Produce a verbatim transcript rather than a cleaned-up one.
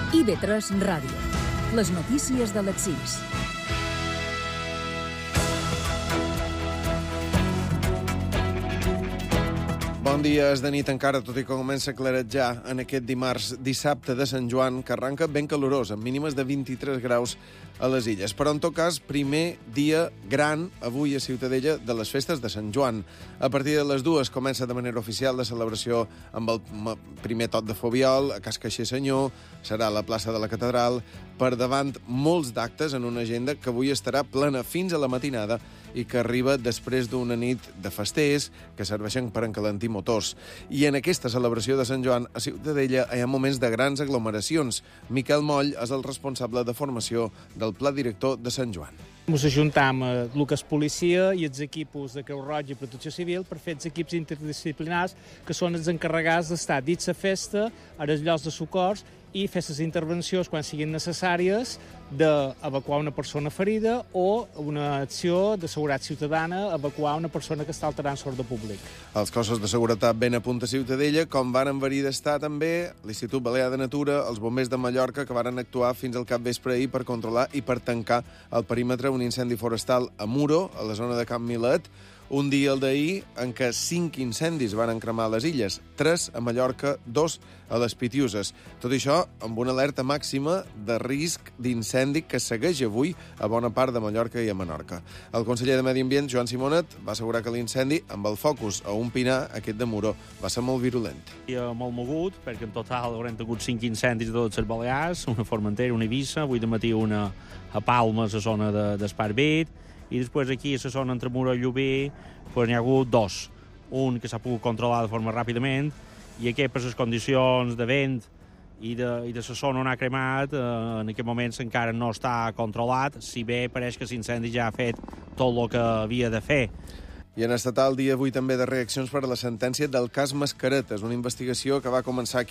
I V tres Ràdio. Les notícies de les sis. Bon dia, és de nit encara, tot i que comença a clarejar en aquest dimarts dissabte de Sant Joan, que arranca ben calorós, amb mínimes de vint-i-tres graus a les Illes. Però, en tot cas, primer dia gran, avui a Ciutadella, de les festes de Sant Joan. A partir de les dues comença de manera oficial la celebració amb el primer tot de Fobiol, a Cas Caixer Senyor, serà a la plaça de la Catedral, per davant molts d'actes en una agenda que avui estarà plena fins a la matinada i que arriba després d'una nit de festers que serveixen per encalentir motors. I en aquesta celebració de Sant Joan, a Ciutadella hi ha moments de grans aglomeracions. Miquel Moll és el responsable de formació del Pla Director de Sant Joan. Ens ajuntam a el que és policia i els equips de Creu Roja i Protecció Civil per fer els equips interdisciplinars que són els encarregats d'estar dins la festa, a els llocs de socors i fer les intervencions quan siguin necessàries d'evacuar una persona ferida o una acció de seguretat ciutadana, evacuar una persona que està alterant l'ordre públic. Els cossos de seguretat ben a punt a Ciutadella, com van enverir d'estar també l'Institut Balear de Natura, els bombers de Mallorca, que varen actuar fins al capvespre ahir per controlar i per tancar el perímetre un incendi forestal a Muro, a la zona de Camp Milet. Un dia, el d'ahir, en què cinc incendis van cremar les illes, tres a Mallorca, dos a les Pitiuses. Tot això amb una alerta màxima de risc d'incendi que segueix avui a bona part de Mallorca i a Menorca. El conseller de Medi Ambient, Joan Simonet, va assegurar que l'incendi, amb el focus a un pinar, aquest de Muro, va ser molt virulent. I molt mogut, perquè en total haurem tingut cinc incendis de totes les Balears, una a Formentera, una a Eivissa, avui de matí una a Palma, a la zona de, d'Esparvit, i després aquí a la zona entre Muro i Llubí pues, n'hi ha hagut dos. Un que s'ha pogut controlar de forma ràpidament i aquest per les condicions de vent i de, i de la zona on ha cremat eh, en aquest moment encara no està controlat, si bé pareix que l'incendi ja ha fet tot el que havia de fer. I en estatal, dia avui també de reaccions per a la sentència del cas Mascaretes, una investigació que va començar aquí